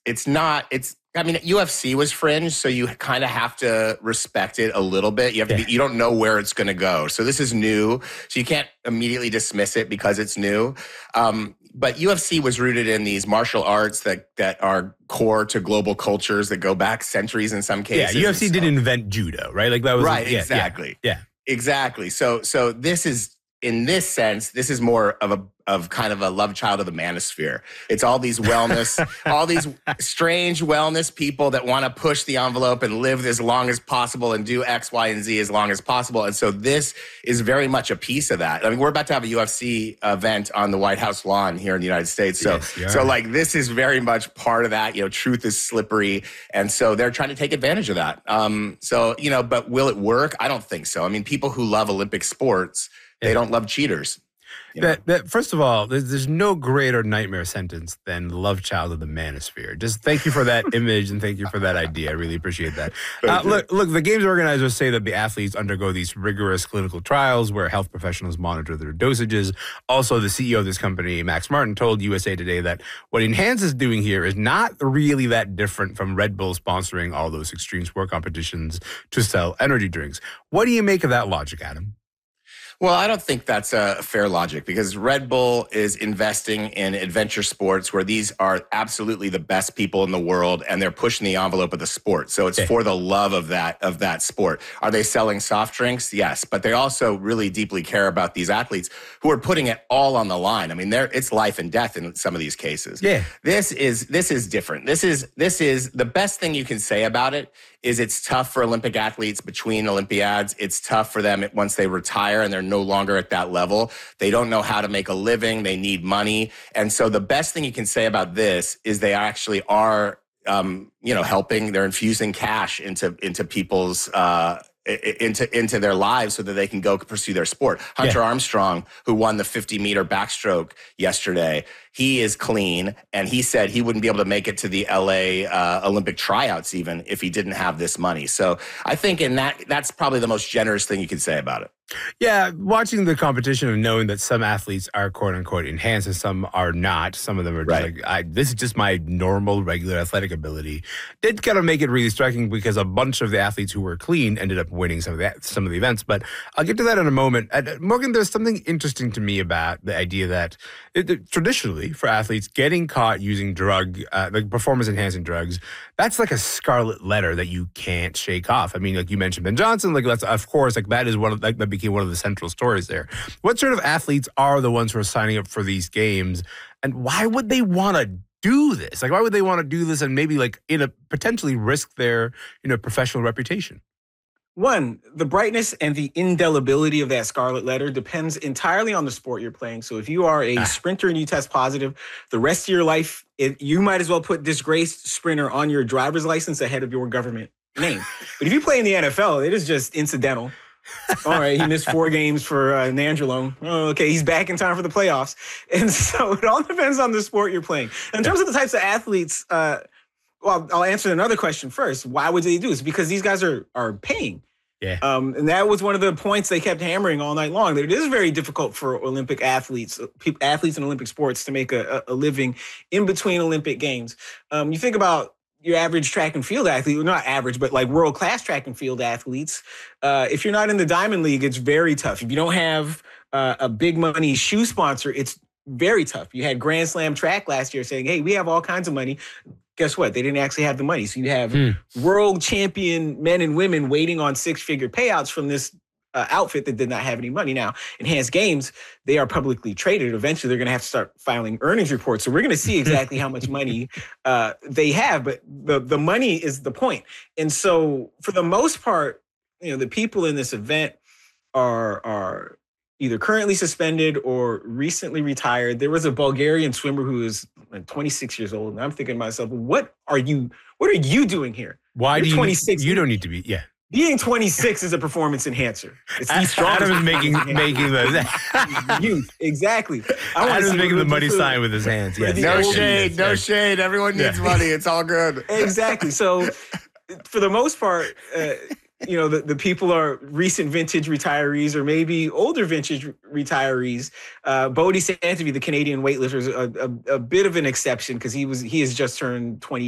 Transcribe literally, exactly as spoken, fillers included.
it's not, it's, I mean, U F C was fringe, so you kind of have to respect it a little bit. You have to Yeah. be, you don't know where it's going to go. So this is new. So you can't immediately dismiss it because it's new. Um, but U F C was rooted in these martial arts that that are core to global cultures that go back centuries in some cases. Yeah, U F C And so- didn't invent judo, right? Like that was Right, yeah, exactly. Yeah, yeah. Exactly. So so this is, in this sense, this is more of a of kind of a love child of the manosphere. It's all these wellness, all these strange wellness people that want to push the envelope and live as long as possible and do X, Y, and Z as long as possible. And so this is very much a piece of that. I mean, we're about to have a U F C event on the White House lawn here in the United States. So, Yes, so like this is very much part of that. You know, truth is slippery, and so they're trying to take advantage of that. Um, so you know, but will it work? I don't think so. I mean, people who love Olympic sports, they don't love cheaters. You know? That, that, first of all, there's, there's no greater nightmare sentence than love child of the manosphere. Just thank you for that image and thank you for that idea. I really appreciate that. Uh, look, look, the games organizers say that the athletes undergo these rigorous clinical trials where health professionals monitor their dosages. Also, the C E O of this company, Max Martin, told U S A Today that what Enhance is doing here is not really that different from Red Bull sponsoring all those extreme sport competitions to sell energy drinks. What do you make of that logic, Adam? Well, I don't think that's a fair logic because Red Bull is investing in adventure sports where these are absolutely the best people in the world and they're pushing the envelope of the sport. So it's Okay. for the love of that of that sport. Are they selling soft drinks? Yes, but they also really deeply care about these athletes who are putting it all on the line. I mean, they're, it's life and death in some of these cases. Yeah. This is this is different. This is this is the best thing you can say about it is it's tough for Olympic athletes between Olympiads. It's tough for them once they retire and they're no longer at that level. They don't know how to make a living. They need money. And so the best thing you can say about this is they actually are, um, you know, helping. They're infusing cash into into people's uh, into into their lives so that they can go pursue their sport. Hunter Yeah. Armstrong, who won the fifty meter backstroke yesterday, he is clean, and he said he wouldn't be able to make it to the L A uh, Olympic tryouts even if he didn't have this money. So I think in that, that's probably the most generous thing you could say about it. Yeah, watching the competition and knowing that some athletes are quote unquote enhanced and some are not. Some of them are just Right. like, I, this is just my normal, regular athletic ability. Did kind of make it really striking because a bunch of the athletes who were clean ended up winning some of the some of the events. But I'll get to that in a moment. Uh, Morgan, there's something interesting to me about the idea that it, it, traditionally for athletes getting caught using drug, uh, like performance enhancing drugs, that's like a scarlet letter that you can't shake off. I mean, like you mentioned Ben Johnson, like that's of course like that is one of like that became one of the central stories there. What sort of athletes are the ones who are signing up for these games, and why would they want to do this? Like, why would they want to do this and maybe like in a potentially risk their you know professional reputation? One, the brightness and the indelibility of that scarlet letter depends entirely on the sport you're playing. So if you are a Ah. sprinter and you test positive, the rest of your life, it, you might as well put disgraced sprinter on your driver's license ahead of your government name. But if you play in the N F L, it is just incidental. All right, he missed four games for uh, Nandrolone. Oh, okay, he's back in time for the playoffs. And so it all depends on the sport you're playing. In terms of the types of athletes, uh, well, I'll answer another question first. Why would they do this? Because these guys are are paying. Yeah. Um, and that was one of the points they kept hammering all night long, that it is very difficult for Olympic athletes, pe- athletes in Olympic sports to make a, a living in between Olympic games. Um, you think about your average track and field athlete, well, not average, but like world-class track and field athletes. Uh, if you're not in the Diamond League, it's very tough. If you don't have uh, a big money shoe sponsor, it's very tough. You had Grand Slam Track last year saying, hey, we have all kinds of money. Guess what? They didn't actually have the money. So you have Hmm. world champion men and women waiting on six-figure payouts from this uh, outfit that did not have any money. Now, Enhanced Games, they are publicly traded. Eventually, they're going to have to start filing earnings reports. So we're going to see exactly how much money uh, they have. But the, the money is the point. And so for the most part, you know, the people in this event are are either currently suspended or recently retired. There was a Bulgarian swimmer who is like twenty-six years old. And I'm thinking to myself, what are you, what are you doing here? Why You're do you? twenty-six. You don't need to be. Yeah. Being twenty-six is a performance enhancer. It's the Adam strongest is making performance making enhancer. the Youth, exactly. I wanna Adam's see making the what money Olympic sign food- with his hands. Where Yes. the No old- shade, no Yes. shade. Everyone needs Yeah. money. It's all good. Exactly. So for the most part, uh, you know, the, the people are recent vintage retirees or maybe older vintage retirees. Uh, Bodie Santovy, the Canadian weightlifter, is a, a, a bit of an exception because he was he has just turned twenty.